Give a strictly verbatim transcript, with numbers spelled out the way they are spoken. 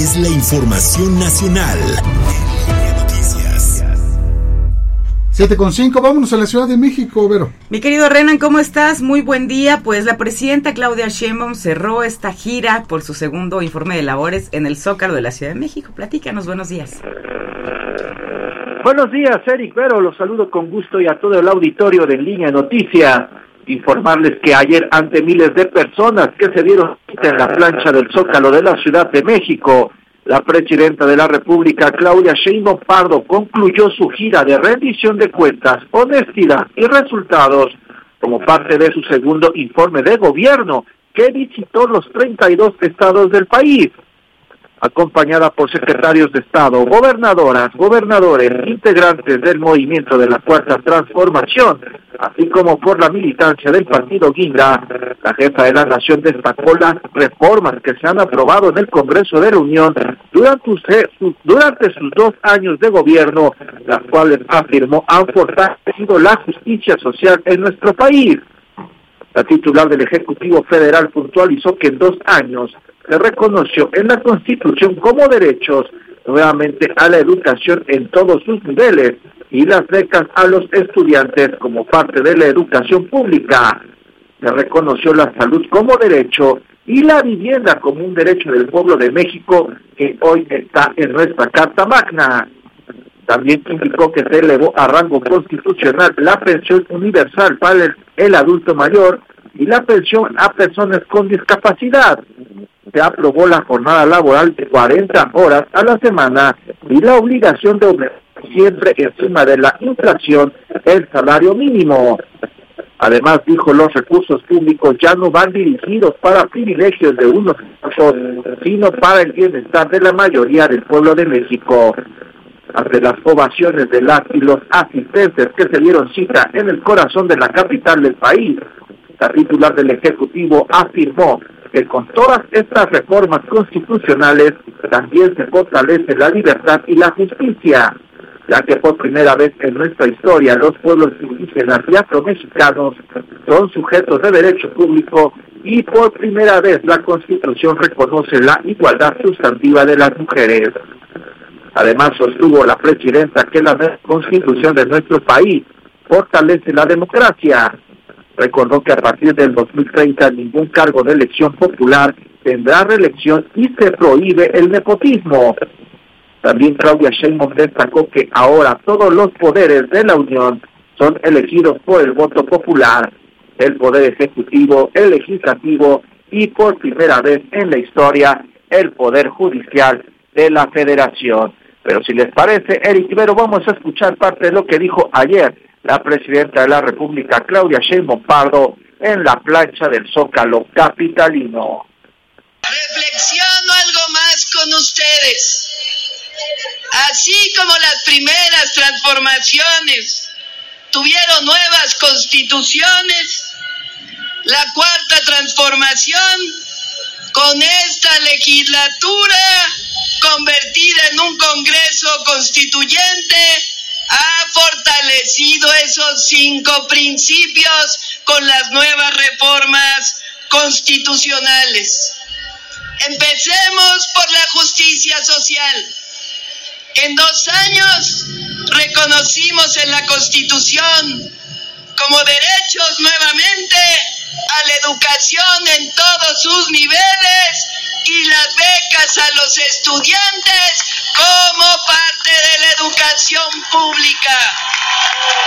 es la información nacional. siete con cinco, vámonos a la Ciudad de México, Vero. Mi querido Renan, ¿cómo estás? Muy buen día. Pues la presidenta Claudia Sheinbaum cerró esta gira por su segundo informe de labores en el Zócalo de la Ciudad de México. Platícanos, buenos días. Buenos días, Eric Vero, los saludo con gusto y a todo el auditorio de En Línea Noticias. Informarles que ayer, ante miles de personas que se dieron cita en la plancha del Zócalo de la Ciudad de México, la presidenta de la República, Claudia Sheinbaum Pardo, concluyó su gira de rendición de cuentas, honestidad y resultados como parte de su segundo informe de gobierno, que visitó los treinta y dos estados del país, acompañada por secretarios de Estado, gobernadoras, gobernadores, integrantes del movimiento de la Cuarta Transformación, así como por la militancia del partido Guinda. La jefa de la Nación destacó las reformas que se han aprobado en el Congreso de la Unión durante, sus, durante sus dos años de gobierno, las cuales, afirmó, han fortalecido la justicia social en nuestro país. La titular del Ejecutivo Federal puntualizó que en dos años se reconoció en la Constitución como derechos nuevamente a la educación en todos sus niveles y las becas a los estudiantes como parte de la educación pública. Se reconoció la salud como derecho y la vivienda como un derecho del pueblo de México que hoy está en nuestra Carta Magna. También indicó que se elevó a rango constitucional la pensión universal para el, el adulto mayor y la pensión a personas con discapacidad. Se aprobó la jornada laboral de cuarenta horas a la semana y la obligación de aumentar siempre encima de la inflación el salario mínimo. Además, dijo, los recursos públicos ya no van dirigidos para privilegios de unos pocos, sino para el bienestar de la mayoría del pueblo de México. Ante las ovaciones de las y los asistentes que se dieron cita en el corazón de la capital del país, la titular del Ejecutivo afirmó que con todas estas reformas constitucionales también se fortalece la libertad y la justicia, ya que por primera vez en nuestra historia los pueblos indígenas y afromexicanos son sujetos de derecho público y por primera vez la Constitución reconoce la igualdad sustantiva de las mujeres. Además, sostuvo la presidenta que la Constitución de nuestro país fortalece la democracia. Recordó que a partir del dos mil treinta ningún cargo de elección popular tendrá reelección y se prohíbe el nepotismo. También Claudia Sheinbaum destacó que ahora todos los poderes de la Unión son elegidos por el voto popular, el poder ejecutivo, el legislativo y por primera vez en la historia el poder judicial de la Federación. Pero si les parece, Eric Ibero, vamos a escuchar parte de lo que dijo ayer la presidenta de la República, Claudia Sheinbaum Pardo, en la plancha del Zócalo capitalino. Reflexiono algo más con ustedes. Así como las primeras transformaciones tuvieron nuevas constituciones, la cuarta transformación, con esta legislatura convertida en un Congreso Constituyente, ha fortalecido esos cinco principios con las nuevas reformas constitucionales. Empecemos por la justicia social. En dos años reconocimos en la Constitución como derechos nuevamente a la educación en todos sus niveles y las becas a los estudiantes como parte de la educación pública.